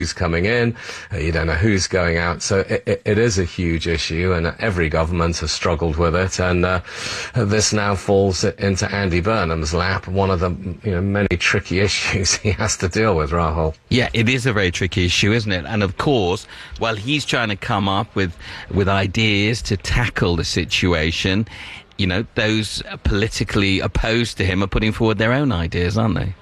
who's coming in, you don't know who's going out. So it is a huge issue, and every government has struggled with it. And this now falls into Andy Burnham's lap, one of the many tricky issues he has to deal with, Rahul. Yeah, it is a very tricky issue, isn't it? And of course, while he's trying to come up with ideas to tackle the situation, those politically opposed to him are putting forward their own ideas, aren't they?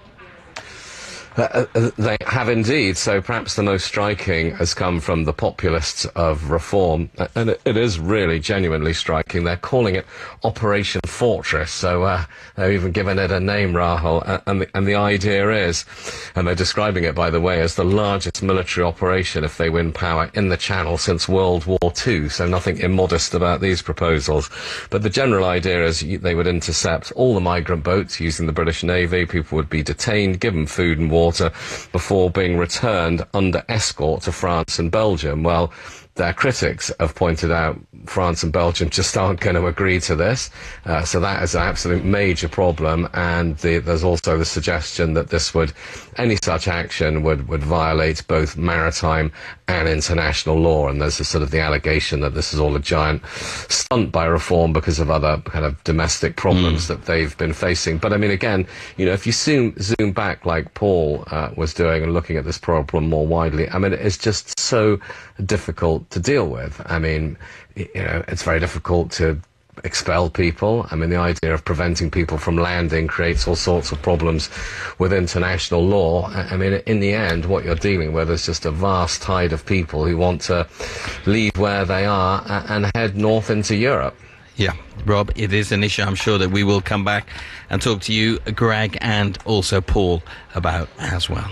They have indeed. So perhaps the most striking has come from the populists of Reform, and it is really genuinely striking. They're calling it Operation Fortress, so they've even given it a name, Rahul, and the idea is, and they're describing it, by the way, as the largest military operation, if they win power, in the Channel since World War II, so nothing immodest about these proposals. But the general idea is they would intercept all the migrant boats using the British Navy. People would be detained, given food and water, before being returned under escort to France and Belgium. Well, their critics have pointed out France and Belgium just aren't going to agree to this. So that is an absolute major problem. And there's also the suggestion that any such action would violate both maritime and international law. And there's the allegation that this is all a giant stunt by Reform because of other kind of domestic problems that they've been facing. But I mean, again, if you zoom back like Paul was doing and looking at this problem more widely, I mean, it's just so difficult to deal with. I mean, it's very difficult to expel people. I mean, the idea of preventing people from landing creates all sorts of problems with international law. I mean, in the end, what you're dealing with is just a vast tide of people who want to leave where they are and head north into Europe. Yeah, Rob, it is an issue I'm sure that we will come back and talk to you, Greg, and also Paul about as well.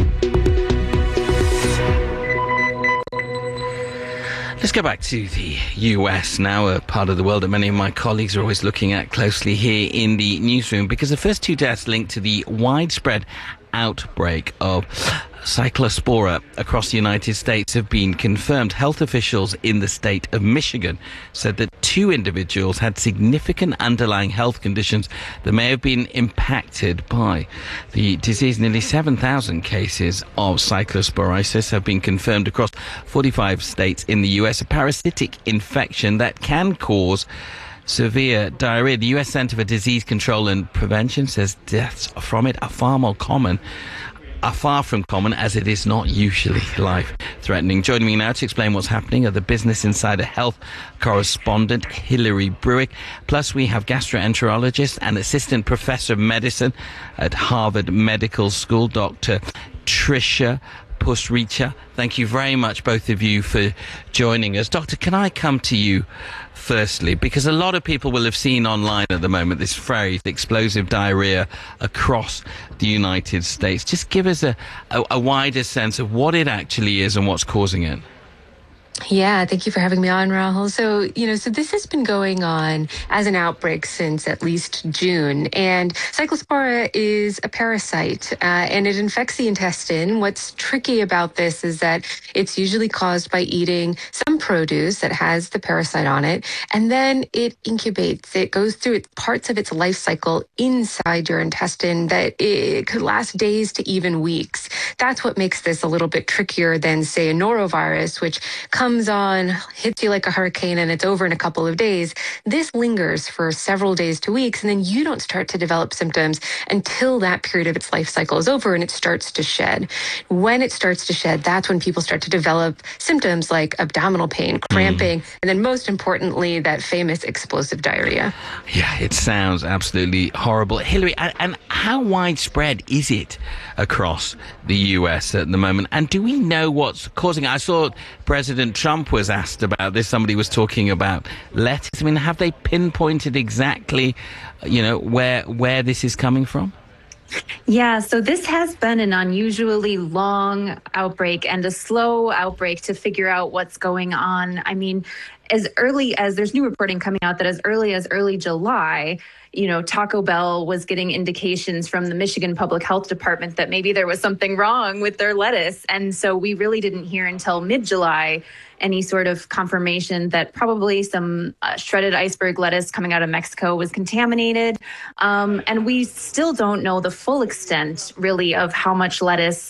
Let's go back to the US now, a part of the world that many of my colleagues are always looking at closely here in the newsroom, because the first two deaths linked to the widespread outbreak of Cyclospora across the United States have been confirmed. Health officials in the state of Michigan said that 2 individuals had significant underlying health conditions that may have been impacted by the disease. Nearly 7,000 cases of cyclosporiasis have been confirmed across 45 states in the US, a parasitic infection that can cause severe diarrhea. The US Center for Disease Control and Prevention says deaths from it are far from common, as it is not usually life-threatening. Joining me now to explain what's happening are the Business Insider Health correspondent Hilary Bruick. Plus, we have gastroenterologist and assistant professor of medicine at Harvard Medical School, Dr. Tricia Pusricha. Thank you very much, both of you, for joining us. Doctor, can I come to you firstly, because a lot of people will have seen online at the moment this phrase, explosive diarrhea across the United States. Just give us a wider sense of what it actually is and what's causing it. Yeah, thank you for having me on, Rahul. So this has been going on as an outbreak since at least June. And Cyclospora is a parasite, and it infects the intestine. What's tricky about this is that it's usually caused by eating some produce that has the parasite on it, and then it incubates. It goes through parts of its life cycle inside your intestine that it could last days to even weeks. That's what makes this a little bit trickier than, say, a norovirus, which comes on, hits you like a hurricane, and it's over in a couple of days. This lingers for several days to weeks, and then you don't start to develop symptoms until that period of its life cycle is over and it starts to shed. When it starts to shed, that's when people start to develop symptoms like abdominal pain, cramping, and then most importantly, that famous explosive diarrhea. Yeah, it sounds absolutely horrible. Hilary, and how widespread is it across the US at the moment? And do we know what's causing it? I saw President Trump was asked about this. Somebody was talking about lettuce. I mean, have they pinpointed exactly, where this is coming from? Yeah, so this has been an unusually long outbreak and a slow outbreak to figure out what's going on. I mean, as early as there's new reporting coming out that as early July, Taco Bell was getting indications from the Michigan Public Health Department that maybe there was something wrong with their lettuce. And so we really didn't hear until mid-July any sort of confirmation that probably some shredded iceberg lettuce coming out of Mexico was contaminated. And we still don't know the full extent, really, of how much lettuce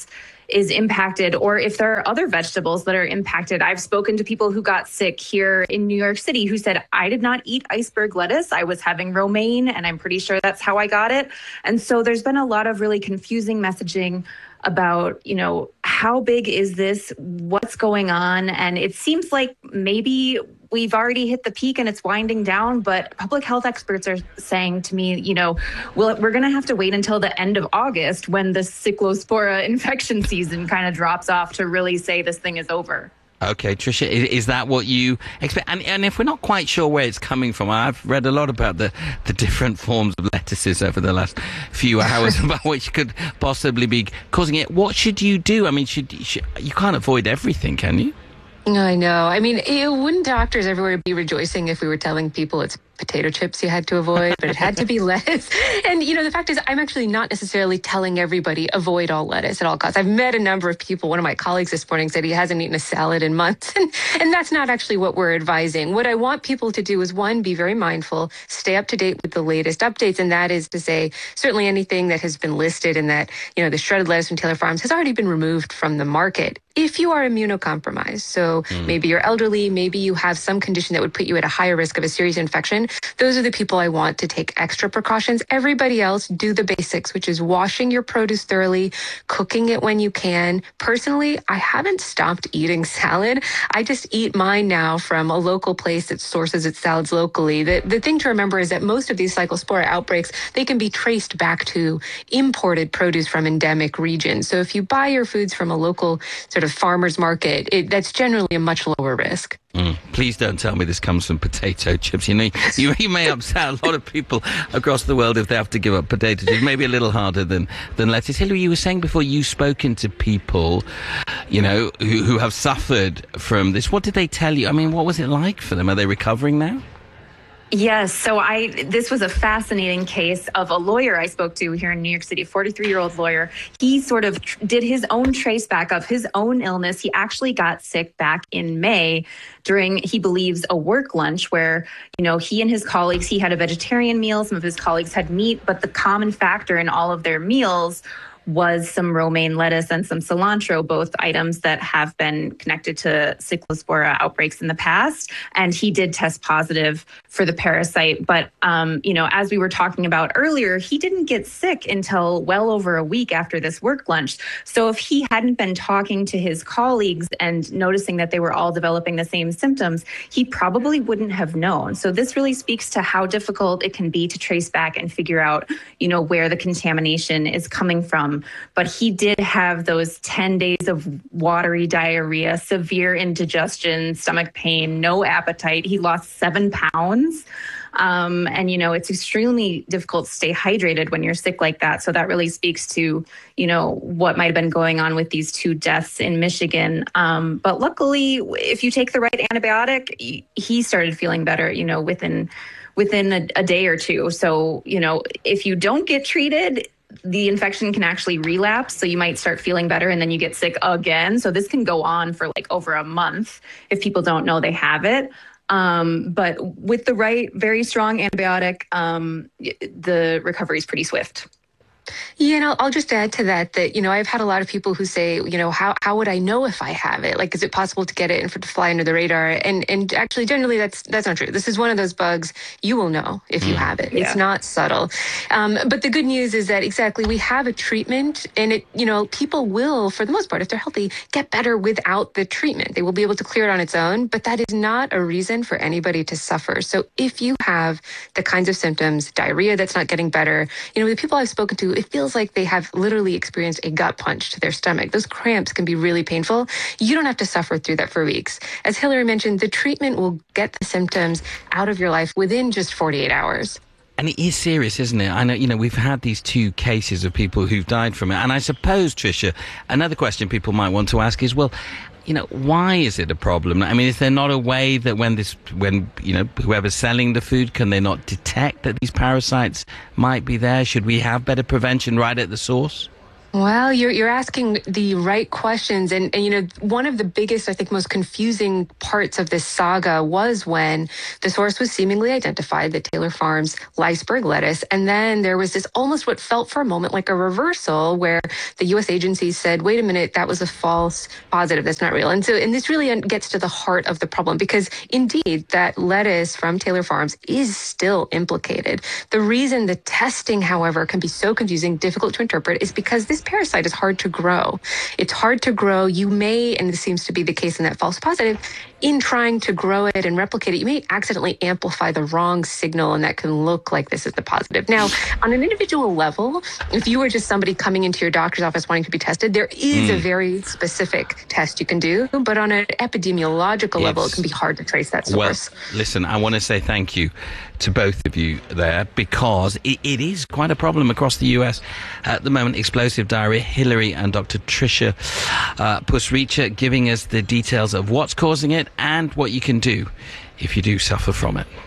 is impacted, or if there are other vegetables that are impacted. I've spoken to people who got sick here in New York City who said, I did not eat iceberg lettuce. I was having romaine, and I'm pretty sure that's how I got it. And so there's been a lot of really confusing messaging about, how big is this? What's going on? And it seems like maybe we've already hit the peak and it's winding down, but public health experts are saying to me, we're going to have to wait until the end of August when the Cyclospora infection season kind of drops off to really say this thing is over. Okay, Tricia, is that what you expect? And if we're not quite sure where it's coming from, I've read a lot about the different forms of lettuces over the last few hours about which could possibly be causing it. What should you do? I mean, you can't avoid everything, can you? I know. I mean, wouldn't doctors everywhere be rejoicing if we were telling people it's potato chips you had to avoid, but it had to be lettuce? And, the fact is, I'm actually not necessarily telling everybody avoid all lettuce at all costs. I've met a number of people. One of my colleagues this morning said he hasn't eaten a salad in months. And that's not actually what we're advising. What I want people to do is, one, be very mindful, stay up to date with the latest updates. And that is to say, certainly anything that has been listed in that, the shredded lettuce from Taylor Farms has already been removed from the market. If you are immunocompromised, so maybe you're elderly, maybe you have some condition that would put you at a higher risk of a serious infection, those are the people I want to take extra precautions. Everybody else, do the basics, which is washing your produce thoroughly, cooking it when you can. Personally, I haven't stopped eating salad. I just eat mine now from a local place that sources its salads locally. The thing to remember is that most of these Cyclospora outbreaks, they can be traced back to imported produce from endemic regions. So if you buy your foods from a local sort of farmer's market, that's generally a much lower risk. Please don't tell me this comes from potato chips. You may upset a lot of people across the world if they have to give up potato chips. Maybe a little harder than lettuce. Hillary, you were saying before you've spoken to people, who have suffered from this. What did they tell you? I mean, what was it like for them? Are they recovering now? Yes. So this was a fascinating case of a lawyer I spoke to here in New York City, a 43-year-old lawyer. He sort of did his own trace back of his own illness. He actually got sick back in May during, he believes, a work lunch where, he and his colleagues, he had a vegetarian meal. Some of his colleagues had meat, but the common factor in all of their meals was some romaine lettuce and some cilantro, both items that have been connected to Cyclospora outbreaks in the past. And he did test positive for the parasite. But, as we were talking about earlier, he didn't get sick until well over a week after this work lunch. So if he hadn't been talking to his colleagues and noticing that they were all developing the same symptoms, he probably wouldn't have known. So this really speaks to how difficult it can be to trace back and figure out, where the contamination is coming from. But he did have those 10 days of watery diarrhea, severe indigestion, stomach pain, no appetite. He lost 7 pounds. And, it's extremely difficult to stay hydrated when you're sick like that. So that really speaks to, what might have been going on with these 2 deaths in Michigan. But luckily, if you take the right antibiotic, he started feeling better, within a day or two. So, if you don't get treated, the infection can actually relapse. So you might start feeling better and then you get sick again. So this can go on for over a month if people don't know they have it. But with the right, very strong antibiotic, the recovery is pretty swift. Yeah, and I'll just add to that, I've had a lot of people who say, how would I know if I have it? Like, is it possible to get it and for it to fly under the radar? And actually, generally, that's not true. This is one of those bugs you will know if you have it. Yeah. It's not subtle. But the good news is that exactly we have a treatment, and people will, for the most part, if they're healthy, get better without the treatment. They will be able to clear it on its own, but that is not a reason for anybody to suffer. So if you have the kinds of symptoms, diarrhea that's not getting better, the people I've spoken to, it feels like they have literally experienced a gut punch to their stomach. Those cramps can be really painful. You don't have to suffer through that for weeks. As Hillary mentioned, the treatment will get the symptoms out of your life within just 48 hours. And it is serious, isn't it? I know, we've had these 2 cases of people who've died from it. And I suppose, Tricia, another question people might want to ask is, well, why is it a problem? I mean, is there not a way that when whoever's selling the food, can they not detect that these parasites might be there? Should we have better prevention right at the source? Well, you're asking the right questions. And, you know, one of the biggest, I think, most confusing parts of this saga was when the source was seemingly identified, the Taylor Farms Leisberg lettuce. And then there was this almost what felt for a moment like a reversal where the U.S. agencies said, wait a minute, that was a false positive. That's not real. And this really gets to the heart of the problem, because indeed that lettuce from Taylor Farms is still implicated. The reason the testing, however, can be so confusing, difficult to interpret, is because this parasite is hard to grow. It's hard to grow. You may, and this seems to be the case in that false positive, in trying to grow it and replicate it, you may accidentally amplify the wrong signal, and that can look like this is the positive. Now, on an individual level, if you were just somebody coming into your doctor's office wanting to be tested, there is a very specific test you can do, but on an epidemiological level, it can be hard to trace that source. Well, listen, I want to say thank you to both of you there, because it is quite a problem across the US at the moment. Explosive diarrhea. Hillary and Dr. Tricia Pusricha giving us the details of what's causing it and what you can do if you do suffer from it.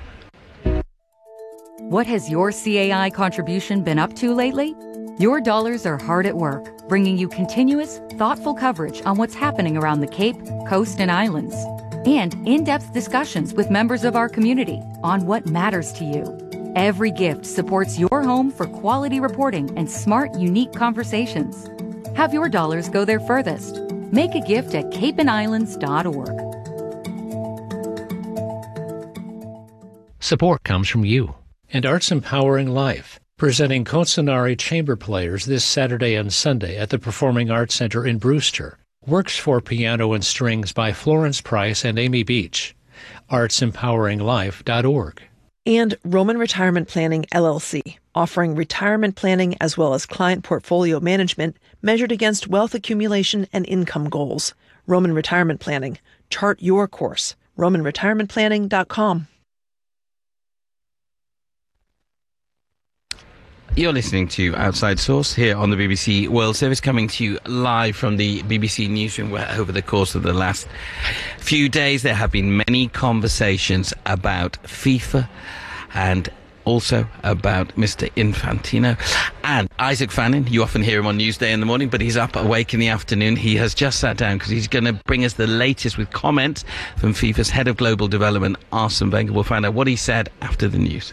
What has your CAI contribution been up to lately? Your dollars are hard at work, bringing you continuous, thoughtful coverage on what's happening around the Cape, Coast, and Islands, and in-depth discussions with members of our community on what matters to you. Every gift supports your home for quality reporting and smart, unique conversations. Have your dollars go there furthest. Make a gift at capeandislands.org. Support comes from you and Arts Empowering Life, presenting Concenari Chamber Players this Saturday and Sunday at the Performing Arts Center in Brewster. Works for piano and strings by Florence Price and Amy Beach. artsempoweringlife.org. And Roman Retirement Planning, LLC, offering retirement planning as well as client portfolio management measured against wealth accumulation and income goals. Roman Retirement Planning. Chart your course. RomanRetirementPlanning.com. You're listening to Outside Source here on the BBC World Service, coming to you live from the BBC Newsroom, where over the course of the last few days there have been many conversations about FIFA and also about Mr. Infantino. And Isaac Fannin, you often hear him on Newsday in the morning, but he's up awake in the afternoon. He has just sat down because he's going to bring us the latest with comments from FIFA's head of global development, Arsene Wenger. We'll find out what he said after the news.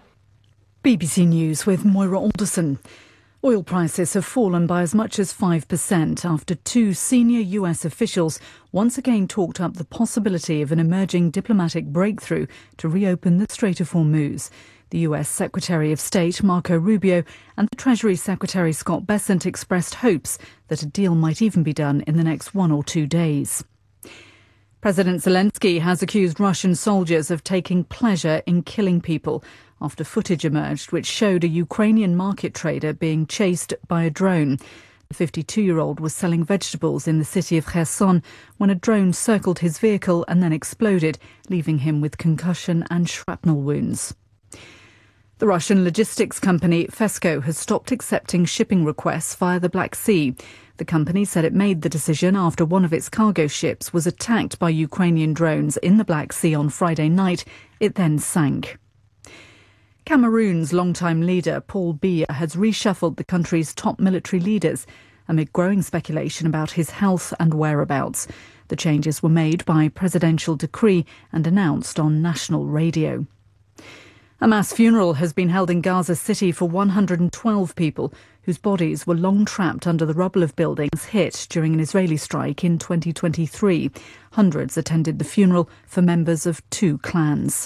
BBC News with Moira Alderson. Oil prices have fallen by as much as 5% after two senior US officials once again talked up the possibility of an emerging diplomatic breakthrough to reopen the Strait of Hormuz. The US Secretary of State Marco Rubio and the Treasury Secretary Scott Bessent expressed hopes that a deal might even be done in the next 1 or 2 days. President Zelensky has accused Russian soldiers of taking pleasure in killing people after footage emerged which showed a Ukrainian market trader being chased by a drone. The 52-year-old was selling vegetables in the city of Kherson when a drone circled his vehicle and then exploded, leaving him with concussion and shrapnel wounds. The Russian logistics company Fesco has stopped accepting shipping requests via the Black Sea. The company said it made the decision after one of its cargo ships was attacked by Ukrainian drones in the Black Sea on Friday night. It then sank. Cameroon's longtime leader, Paul Biya, has reshuffled the country's top military leaders amid growing speculation about his health and whereabouts. The changes were made by presidential decree and announced on national radio. A mass funeral has been held in Gaza City for 112 people whose bodies were long trapped under the rubble of buildings hit during an Israeli strike in 2023. Hundreds attended the funeral for members of two clans.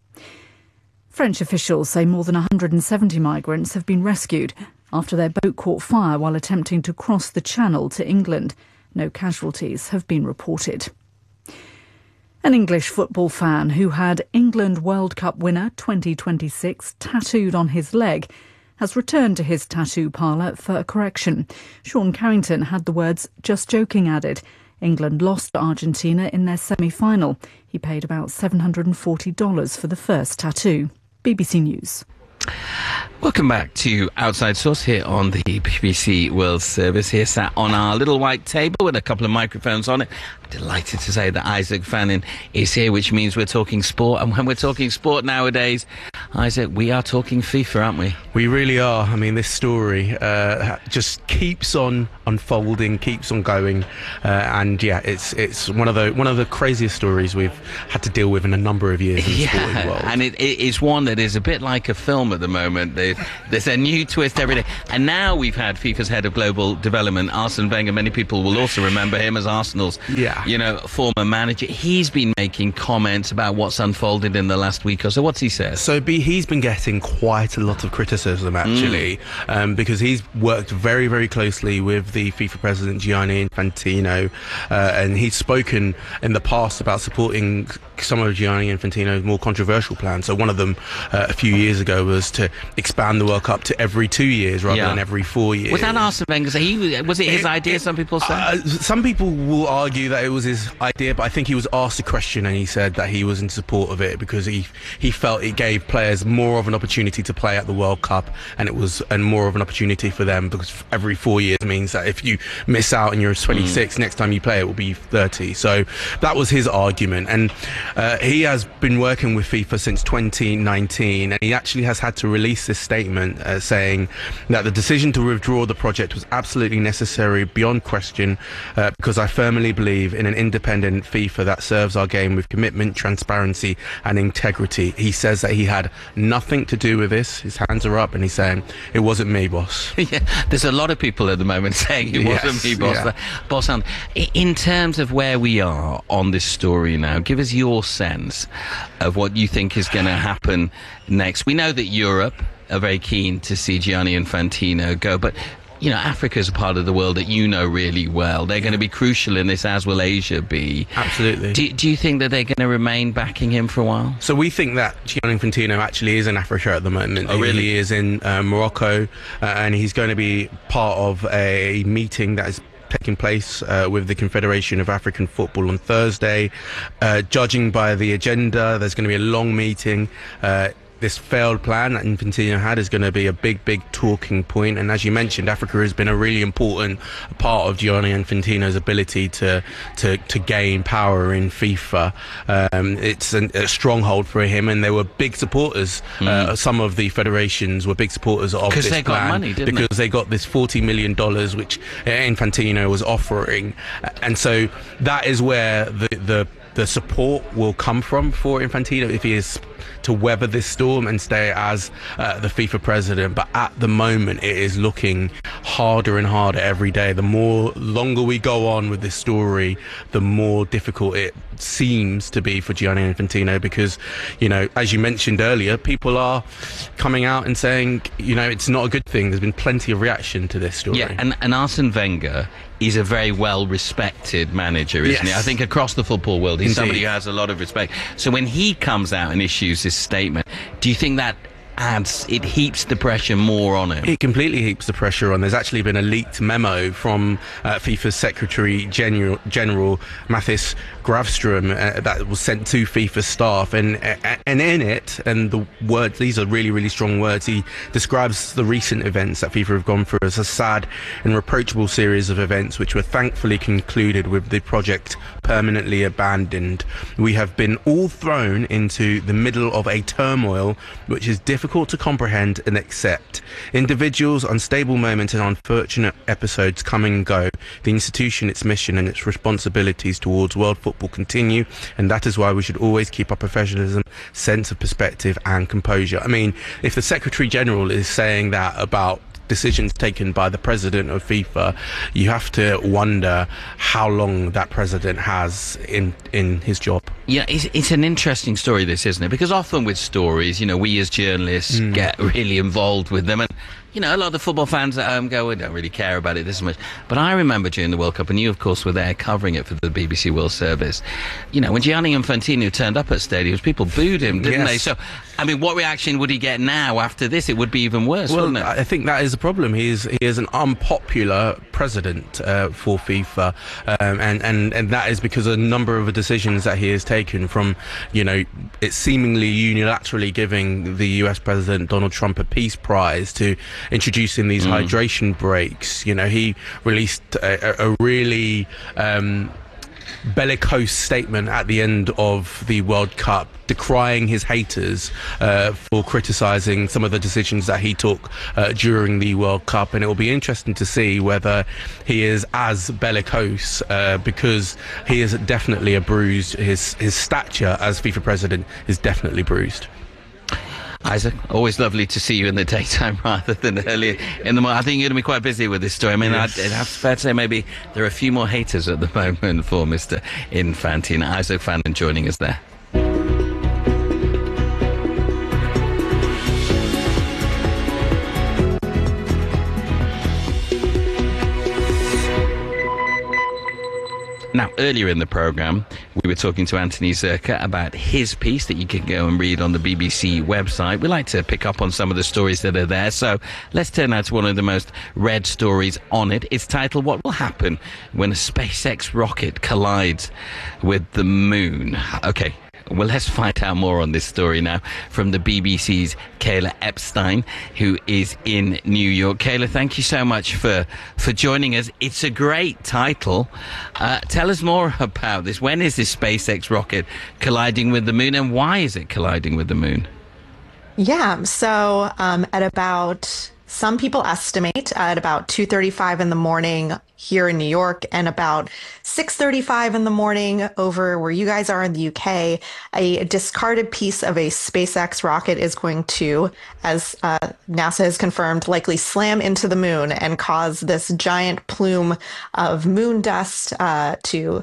French officials say more than 170 migrants have been rescued after their boat caught fire while attempting to cross the Channel to England. No casualties have been reported. An English football fan who had England World Cup winner 2026 tattooed on his leg has returned to his tattoo parlour for a correction. Sean Carrington had the words "just joking" added. England lost to Argentina in their semi-final. He paid about $740 for the first tattoo. BBC News. Welcome back to Outside Source here on the BBC World Service. Here sat on our little white table with a couple of microphones on it. I'm delighted to say that Isaac Fannin is here, which means we're talking sport. And when we're talking sport nowadays, Isaac, we are talking FIFA, aren't we? We really are. I mean, this story just keeps on unfolding, keeps on going, and yeah, it's one of the craziest stories we've had to deal with in a number of years in the sporting world. And it's one that is a bit like a film at the moment. There's a new twist every day, and now we've had FIFA's head of global development, Arsene Wenger. Many people will also remember him as Arsenal's, former manager. He's been making comments about what's unfolded in the last week or so. What's he said? So he's been getting quite a lot of criticism, actually, because he's worked very, very closely with the FIFA president, Gianni Infantino, and he's spoken in the past about supporting some of Gianni Infantino's more controversial plans. So one of them a few years ago was to expand the World Cup to every 2 years rather than every 4 years. Was that Arsene Wenger? Was it his idea, some people say? Some people will argue that it was his idea, but I think he was asked a question and he said that he was in support of it because he felt it gave players more of an opportunity to play at the World Cup, and more of an opportunity for them, because every 4 years means that if you miss out and you're 26, next time you play it will be 30. So that was his argument, and he has been working with FIFA since 2019, and he actually has had to release this statement saying that the decision to withdraw the project was absolutely necessary beyond question, because I firmly believe in an independent FIFA that serves our game with commitment, transparency and integrity. He says that he had nothing to do with this. His hands are up and he's saying, it wasn't me, boss. There's a lot of people at the moment saying it wasn't me, boss. Boss, in terms of where we are on this story now, give us your sense of what you think is going to happen next. We know that Europe are very keen to see Gianni Infantino go, but Africa is a part of the world that you know really well. They're going to be crucial in this, as will Asia be. Absolutely. Do you think that they're going to remain backing him for a while? So we think that Gianni Infantino actually is in Africa at the moment. Oh, really? He is in Morocco, and he's going to be part of a meeting that is taking place with the Confederation of African Football on Thursday. Judging by the agenda, there's going to be a long meeting. This failed plan that Infantino had is going to be a big talking point, and as you mentioned, Africa has been a really important part of Gianni Infantino's ability to gain power in FIFA. It's a stronghold for him, and they were big supporters. Some of the federations were big supporters of this plan, because they got money, didn't they? Because they got this $40 million which Infantino was offering, and so that is where the support will come from for Infantino if he is to weather this storm and stay as the FIFA president. But at the moment, it is looking harder and harder every day. The longer we go on with this story, the more difficult it seems to be for Gianni Infantino, because, as you mentioned earlier, people are coming out and saying, it's not a good thing. There's been plenty of reaction to this story. Yeah, and Arsene Wenger is a very well-respected manager, isn't he? I think across the football world, he's somebody who has a lot of respect. So when he comes out and issues this statement, do you think that it heaps the pressure more on him? It completely heaps the pressure on. There's actually been a leaked memo from FIFA's Secretary General Mathis Grafström that was sent to FIFA staff, and in it, and the words, these are really strong words, he describes the recent events that FIFA have gone through as a sad and reproachable series of events which were thankfully concluded with the project permanently abandoned. We have been all thrown into the middle of a turmoil which is difficult to comprehend and accept. Individuals, unstable moments and unfortunate episodes come and go. The institution, its mission and its responsibilities towards world football continue, and that is why we should always keep our professionalism, sense of perspective and composure. I mean, if the Secretary General is saying that about decisions taken by the president of FIFA, you have to wonder how long that president has in his job. Yeah, it's an interesting story, this, isn't it? Because often with stories, we as journalists get really involved with them, and a lot of the football fans at home go, we don't really care about it this much. But I remember during the World Cup, and you, of course, were there covering it for the BBC World Service, when Gianni Infantino turned up at stadiums, people booed him, didn't they? So, I mean, what reaction would he get now after this? It would be even worse, wouldn't it? I think that is a problem. He is an unpopular president for FIFA, and that is because of a number of the decisions that he has taken, from, it's seemingly unilaterally giving the US President Donald Trump a peace prize to introducing these hydration breaks. He released a really bellicose statement at the end of the World Cup, decrying his haters for criticising some of the decisions that he took during the World Cup. And it will be interesting to see whether he is as bellicose, because he is definitely a bruised. His stature as FIFA president is definitely bruised. Isaac, always lovely to see you in the daytime rather than earlier in the morning. I think you're going to be quite busy with this story. I mean, yes. I'd have to fair to say maybe there are a few more haters at the moment for Mr. Infantino. Isaac Fandon joining us there. Now, earlier in the programme, we were talking to Anthony Zerka about his piece that you can go and read on the BBC website. We like to pick up on some of the stories that are there, so let's turn now to one of the most read stories on it. It's titled, "What Will Happen When a SpaceX Rocket Collides with the Moon?" Okay. Well, let's find out more on this story now from the BBC's Kayla Epstein, who is in New York. Kayla, thank you so much for joining us. It's a great title. Tell us more about this. When is this SpaceX rocket colliding with the moon, and why is it colliding with the moon? Yeah, so at about, some people estimate at about 2:35 in the morning here in New York and about 6:35 in the morning over where you guys are in the UK, a discarded piece of a SpaceX rocket is going to, as NASA has confirmed, likely slam into the moon and cause this giant plume of moon dust to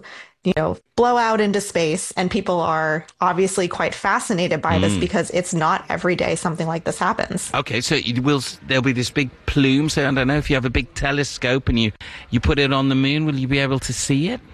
blow out into space. And people are obviously quite fascinated by this because it's not every day something like this happens. Okay, so there'll be this big plume. So I don't know, if you have a big telescope and you put it on the moon, will you be able to see it?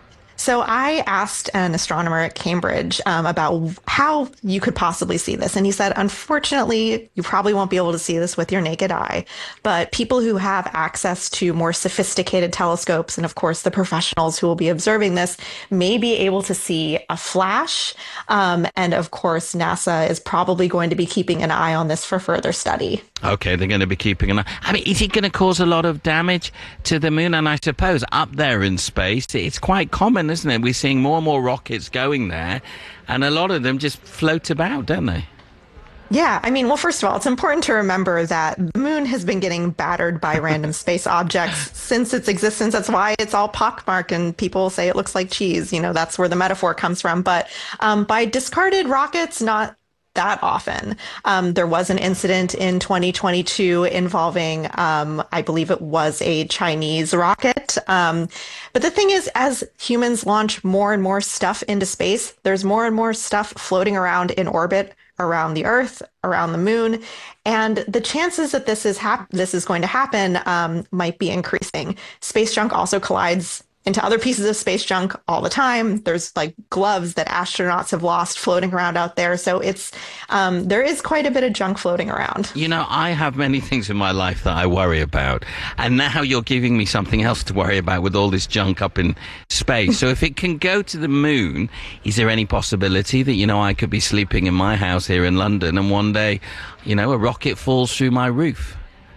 So I asked an astronomer at Cambridge about how you could possibly see this. And he said, unfortunately, you probably won't be able to see this with your naked eye. But people who have access to more sophisticated telescopes, and of course, the professionals who will be observing this, may be able to see a flash. And of course, NASA is probably going to be keeping an eye on this for further study. Okay, they're going to be keeping an eye. I mean, is it going to cause a lot of damage to the moon? And I suppose up there in space, it's quite common, isn't it? We're seeing more and more rockets going there, and a lot of them just float about, don't they? Yeah, I mean, well, first of all, it's important to remember that the moon has been getting battered by random space objects since its existence. That's why it's all pockmarked, and people say it looks like cheese. That's where the metaphor comes from. But by discarded rockets, not that often. There was an incident in 2022 involving, I believe it was a Chinese rocket. But the thing is, as humans launch more and more stuff into space, there's more and more stuff floating around in orbit around the Earth, around the moon. And the chances that this is going to happen might be increasing. Space junk also collides into other pieces of space junk all the time. There's like gloves that astronauts have lost floating around out there. So it's there is quite a bit of junk floating around. I have many things in my life that I worry about. And now you're giving me something else to worry about with all this junk up in space. So if it can go to the moon, is there any possibility that, I could be sleeping in my house here in London and one day, a rocket falls through my roof?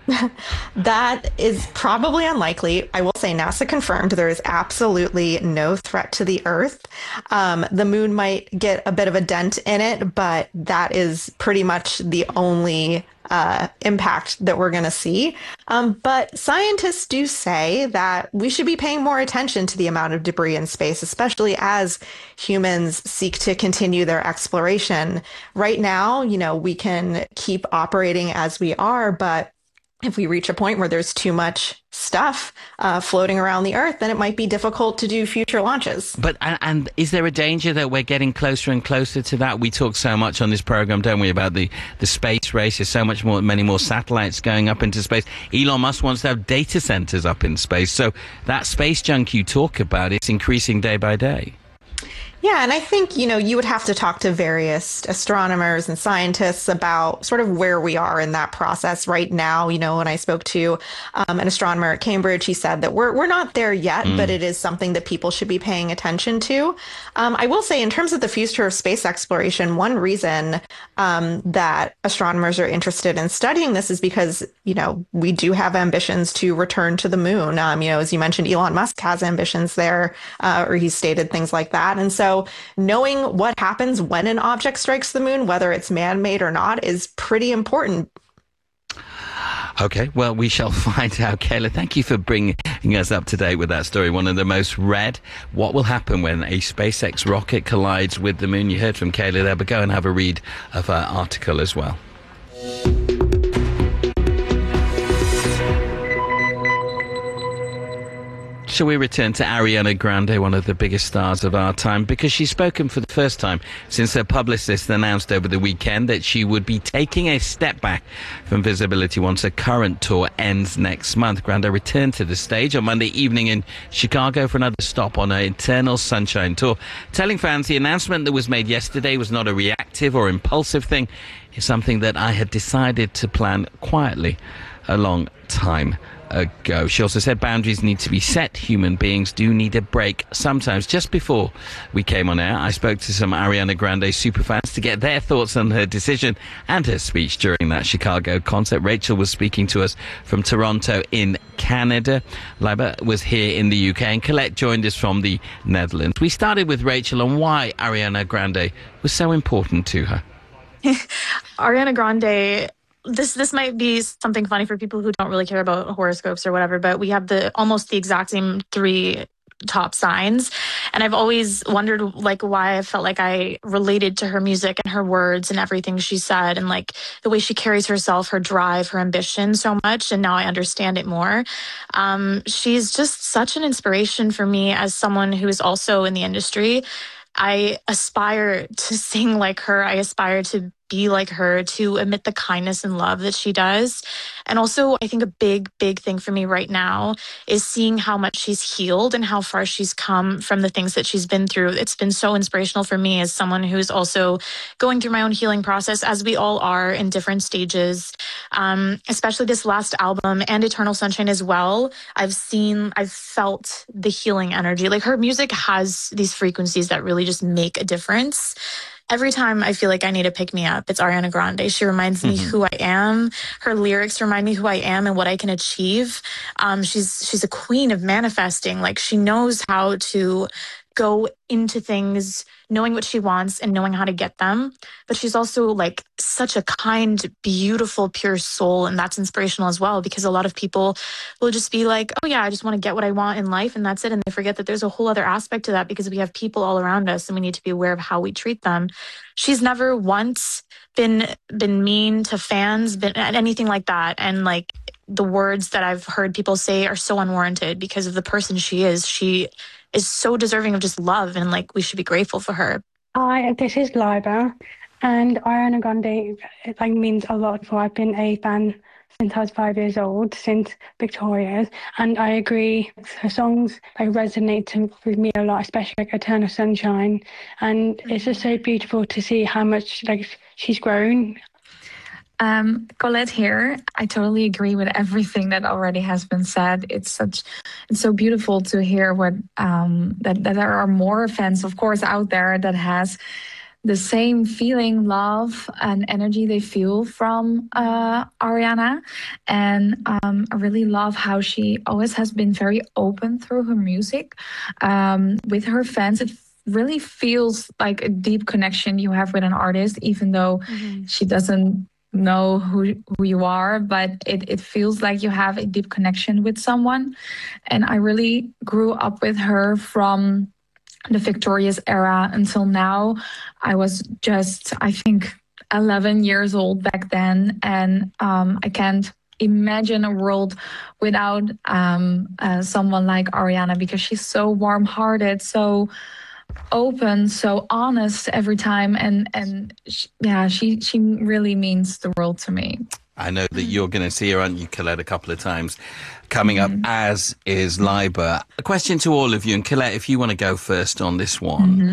That is probably unlikely. I will say NASA confirmed there is absolutely no threat to the Earth. The moon might get a bit of a dent in it, but that is pretty much the only impact that we're going to see. But scientists do say that we should be paying more attention to the amount of debris in space, especially as humans seek to continue their exploration. Right now, we can keep operating as we are, but if we reach a point where there's too much stuff floating around the Earth, then it might be difficult to do future launches. But and is there a danger that we're getting closer and closer to that? We talk so much on this program, don't we, about the space race. There's so many more satellites going up into space. Elon Musk wants to have data centers up in space. So that space junk you talk about, it's increasing day by day. Yeah, and I think, you would have to talk to various astronomers and scientists about sort of where we are in that process right now. When I spoke to an astronomer at Cambridge, he said that we're not there yet, but it is something that people should be paying attention to. I will say, in terms of the future of space exploration, one reason that astronomers are interested in studying this is because, we do have ambitions to return to the moon. As you mentioned, Elon Musk has ambitions there, or he's stated things like that. And so knowing what happens when an object strikes the moon, whether it's man-made or not, is pretty important. Okay, well, we shall find out. Kayla, thank you for bringing us up to date with that story. One of the most read. What will happen when a SpaceX rocket collides with the moon? You heard from Kayla there, but go and have a read of her article as well. Shall we return to Ariana Grande, one of the biggest stars of our time, because she's spoken for the first time since her publicist announced over the weekend that she would be taking a step back from visibility once her current tour ends next month. Grande returned to the stage on Monday evening in Chicago for another stop on her Eternal Sunshine tour, telling fans the announcement that was made yesterday was not a reactive or impulsive thing. It's something that I had decided to plan quietly a long time ago. She also said boundaries need to be set. Human beings do need a break sometimes. Just before we came on air, I spoke to some Ariana Grande superfans to get their thoughts on her decision and her speech during that Chicago concert. Rachel was speaking to us from Toronto in Canada. Liba was here in the UK, and Colette joined us from the Netherlands. We started with Rachel on why Ariana Grande was so important to her. Ariana Grande, this might be something funny for people who don't really care about horoscopes or whatever, but we have almost the exact same 3 top signs. And I've always wondered why I felt like I related to her music and her words and everything she said, and the way she carries herself, her drive, her ambition so much. And now I understand it more. She's just such an inspiration for me as someone who is also in the industry. I aspire to sing like her. I aspire to be like her, to emit the kindness and love that she does. And also, I think a big, big thing for me right now is seeing how much she's healed and how far she's come from the things that she's been through. It's been so inspirational for me as someone who's also going through my own healing process, as we all are in different stages, especially this last album and Eternal Sunshine as well. I've felt the healing energy. Her music has these frequencies that really just make a difference. Every time I feel like I need to pick me up, it's Ariana Grande. She reminds me who I am. Her lyrics remind me who I am and what I can achieve. She's a queen of manifesting. She knows how to go into things knowing what she wants and knowing how to get them. But she's also such a kind, beautiful, pure soul. And that's inspirational as well, because a lot of people will just be like, oh yeah, I just want to get what I want in life, and that's it. And they forget that there's a whole other aspect to that, because we have people all around us and we need to be aware of how we treat them. She's never once been mean to fans, been anything like that. And the words that I've heard people say are so unwarranted because of the person she is. She is so deserving of just love, and we should be grateful for her. Hi, this is Liba, and Ariana Grande means a lot. For I've been a fan since I was 5 years old, since Victoria's, and I agree. Her songs resonate with me a lot, especially Eternal Sunshine, and it's just so beautiful to see how much she's grown. Colette here. I totally agree with everything that already has been said. It's so beautiful to hear what that there are more fans, of course, out there that has the same feeling, love, and energy they feel from Ariana. And I really love how she always has been very open through her music with her fans. It really feels like a deep connection you have with an artist, even though she doesn't know who you are, but it feels like you have a deep connection with someone. And I really grew up with her from the Victoria's era until now. I was just, I think, 11 years old back then, and I can't imagine a world without someone like Ariana, because she's so warm-hearted, so open, so honest every time, and she really means the world to me. I know that you're going to see her, aren't you, Colette, a couple of times coming up, as is Liba. A question to all of you, and Colette, if you want to go first on this one.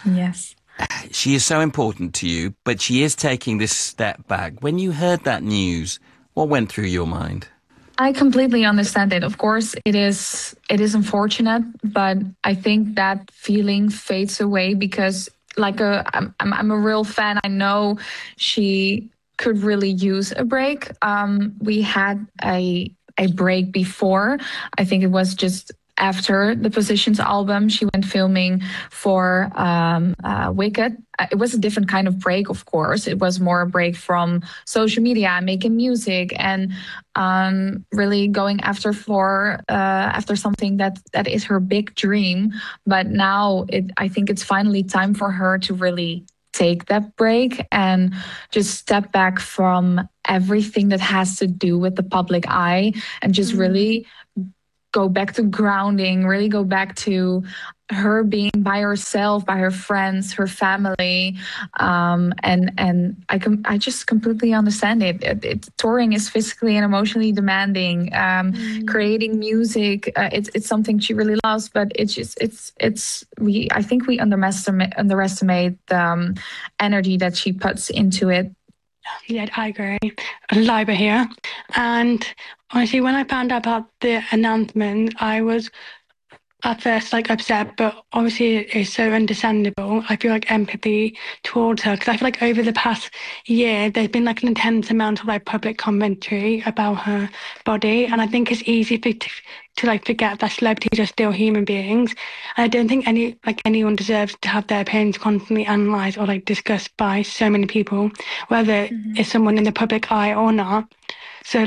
Yes. She is so important to you, but she is taking this step back. When you heard that news, what went through your mind? I completely understand it. Of course, it is unfortunate, but I think that feeling fades away because, I'm a real fan. I know she could really use a break. We had a break before. I think it was just after the Positions album, she went filming for Wicked. It was a different kind of break, of course. It was more a break from social media, making music, and really going after something that is her big dream. But now I think it's finally time for her to really take that break and just step back from everything that has to do with the public eye and just really go back to grounding, really go back to her being by herself, by her friends, her family. And I just completely understand it. Touring is physically and emotionally demanding. Creating music, it's something she really loves, but I think we underestimate the energy that she puts into it. Yeah, I agree. Liba here. And honestly, when I found out about the announcement, I was at first upset, but obviously it's so understandable. I feel empathy towards her because I feel over the past year there's been an intense amount of public commentary about her body, and I think it's easy to forget that celebrities are still human beings. And I don't think anyone deserves to have their opinions constantly analysed or discussed by so many people, whether it's someone in the public eye or not. So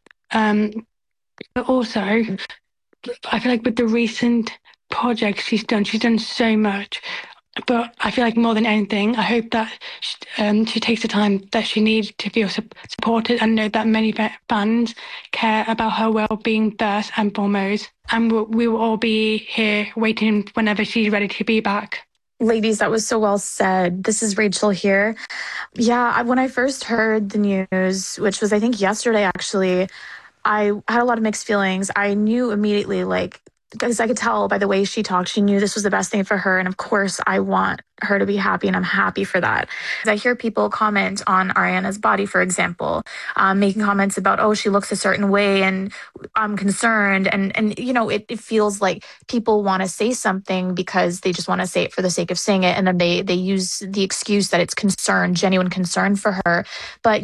but also I feel with the recent projects she's done so much. But I feel more than anything, I hope that she takes the time that she needs to feel supported and know that many fans care about her well-being first and foremost. And we will all be here waiting whenever she's ready to be back. Ladies, that was so well said. This is Rachel here. Yeah, when I first heard the news, which was I think yesterday actually, I had a lot of mixed feelings. I knew immediately, because I could tell by the way she talked, she knew this was the best thing for her. And of course, I want her to be happy, and I'm happy for that. I hear people comment on Ariana's body, for example, making comments about, oh, she looks a certain way, and I'm concerned. And it feels like people want to say something because they just want to say it for the sake of saying it. And then they use the excuse that it's genuine concern for her. But,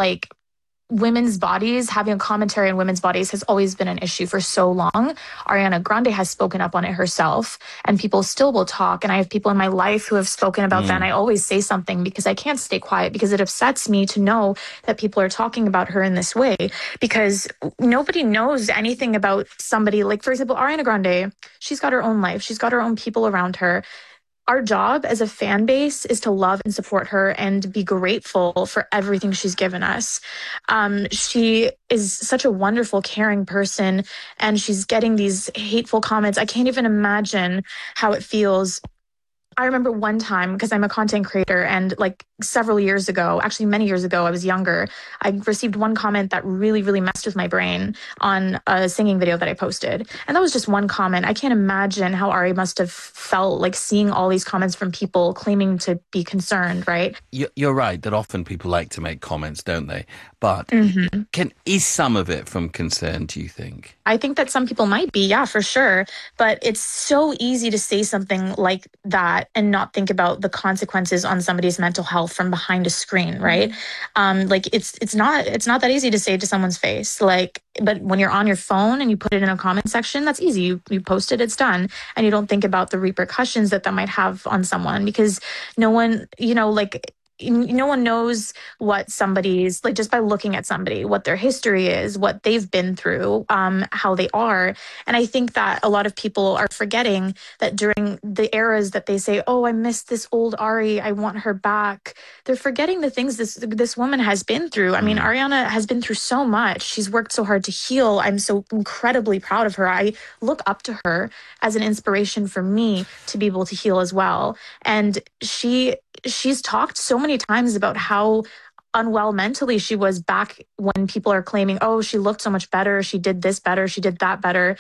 women's bodies, having a commentary on women's bodies has always been an issue for so long. Ariana Grande has spoken up on it herself, and people still will talk. And I have people in my life who have spoken about that. And I always say something because I can't stay quiet, because it upsets me to know that people are talking about her in this way, because nobody knows anything about somebody. For example, Ariana Grande, she's got her own life. She's got her own people around her. Our job as a fan base is to love and support her and be grateful for everything she's given us. She is such a wonderful, caring person, and she's getting these hateful comments. I can't even imagine how it feels. I remember one time, because I'm a content creator, and several years ago, actually many years ago, I was younger, I received one comment that really, really messed with my brain on a singing video that I posted. And that was just one comment. I can't imagine how Ari must have felt seeing all these comments from people claiming to be concerned, right? You're right that often people like to make comments, don't they? But is some of it from concern, do you think? I think that some people might be, yeah, for sure. But it's so easy to say something like that and not think about the consequences on somebody's mental health from behind a screen, right? It's not that easy to say to someone's face. But when you're on your phone and you put it in a comment section, that's easy. You post it, it's done. And you don't think about the repercussions that might have on someone, because no one, no one knows what somebody's, just by looking at somebody, what their history is, what they've been through, how they are. And I think that a lot of people are forgetting that during the eras that they say, oh, I miss this old Ari, I want her back, they're forgetting the things this woman has been through. I mean, Ariana has been through so much. She's worked so hard to heal. I'm so incredibly proud of her. I look up to her as an inspiration for me to be able to heal as well. And she's talked so many times about how unwell mentally she was back when people are claiming, oh, she looked so much better, she did this better, she did that better.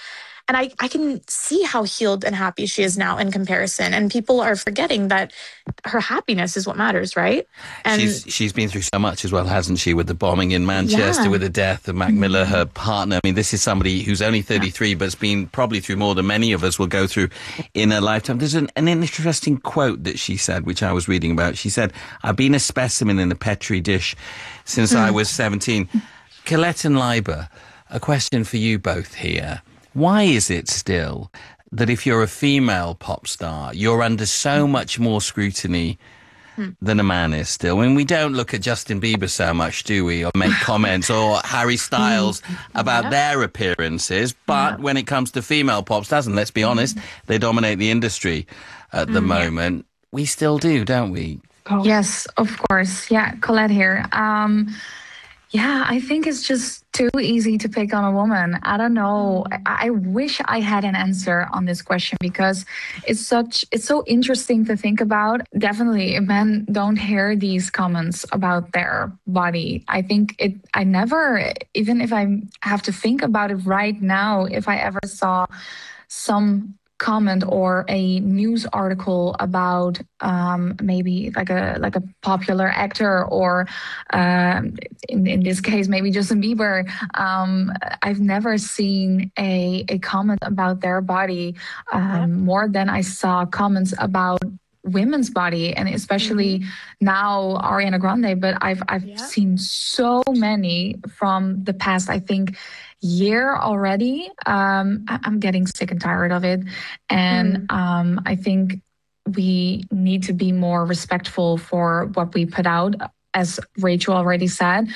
And I can see how healed and happy she is now in comparison. And people are forgetting that her happiness is what matters, right? And she's been through so much as well, hasn't she? With the bombing in Manchester, with the death of Mac Miller, her partner. I mean, this is somebody who's only 33, but has been probably through more than many of us will go through in a lifetime. There's an interesting quote that she said, which I was reading about. She said, "I've been a specimen in a Petri dish since I was 17. Colette and Leiber, a question for you both here. Why is it still that if you're a female pop star, you're under so much more scrutiny than a man is still? When we don't look at Justin Bieber so much, do we? Or make comments, or Harry Styles about their appearances. But when it comes to female pop stars, and let's be honest, they dominate the industry at the moment. We still do, don't we? Yes, of course. Yeah, Colette here. Yeah, I think it's just too easy to pick on a woman. I don't know. I wish I had an answer on this question, because it's so interesting to think about. Definitely, men don't hear these comments about their body. I think I never, even if I have to think about it right now, if I ever saw some comment or a news article about maybe like a popular actor, or in this case maybe Justin Bieber, I've never seen a comment about their body more than I saw comments about women's body, and especially now Ariana Grande. But I've seen so many from the past, I think, year already. I'm getting sick and tired of it, and I think we need to be more respectful for what we put out. As Rachel already said,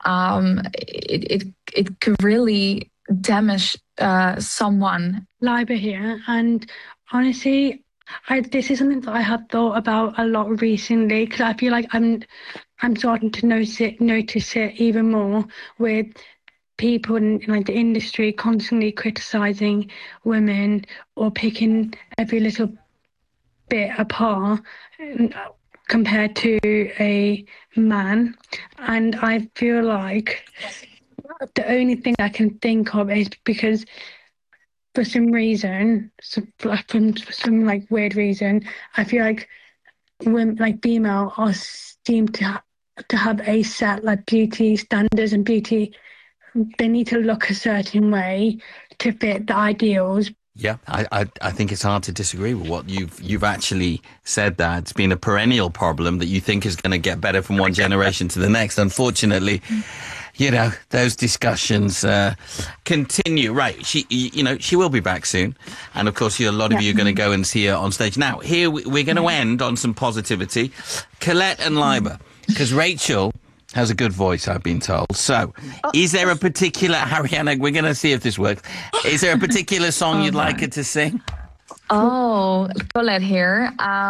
it could really damage someone. Leiber here, and honestly, this is something that I have thought about a lot recently, because I feel like I'm starting to notice it even more with people in like the industry constantly criticizing women or picking every little bit apart compared to a man. And I feel like the only thing I can think of is because for some reason, for some like weird reason, I feel like women, like female, seem to have a set like beauty standards and beauty. They need to look a certain way to fit the ideals. Yeah, I think it's hard to disagree with what you've actually said. That it's been a perennial problem that you think is going to get better from one generation to the next. Unfortunately, you know, those discussions continue. Right, she will be back soon, and of course, a lot of you are going to go and see her on stage. Now, here we're going to end on some positivity. Colette and Leiber, because Rachel has a good voice, I've been told. So, is there a particular, Ariana, we're going to see if this works. Is there a particular song you'd like her to sing? Oh, Colette here.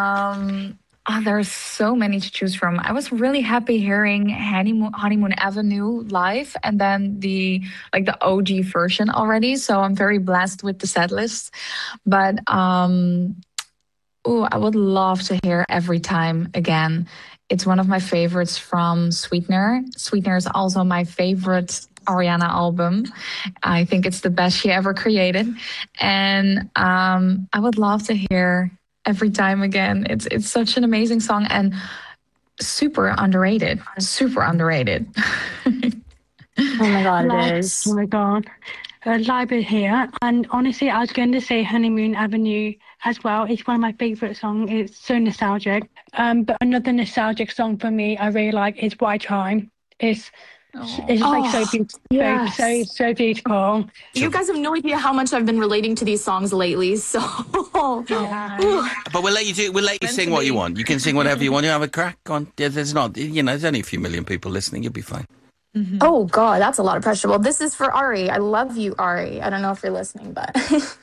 There's so many to choose from. I was really happy hearing Honeymoon Avenue live, and then the OG version already. So I'm very blessed with the set list. But I would love to hear Every Time again. It's one of my favorites from Sweetener. Sweetener is also my favorite Ariana album. I think it's the best she ever created. And I would love to hear Every Time again. It's such an amazing song and super underrated. Super underrated. Oh my God, it is. Oh my God. Leiber here. And honestly, I was going to say Honeymoon Avenue as well. It's one of my favourite songs. It's so nostalgic. But another nostalgic song for me I really like is Why Try. It's like so beautiful. Yes. So beautiful. You guys have no idea how much I've been relating to these songs lately. So But we'll let you sing what you want. You can sing whatever you want. You have a crack on. There's only a few million people listening. You'll be fine. Oh God, that's a lot of pressure. Well, this is for Ari. I love you, Ari. I don't know if you're listening, but